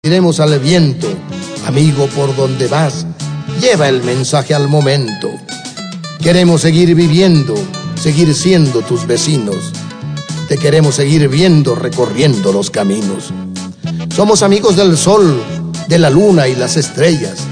Iremos al viento, amigo, por donde vas, lleva el mensaje al momento. Queremos seguir viviendo, seguir siendo tus vecinos. Te queremos seguir viendo, recorriendo los caminos. Somos amigos del sol, de la luna y las estrellas.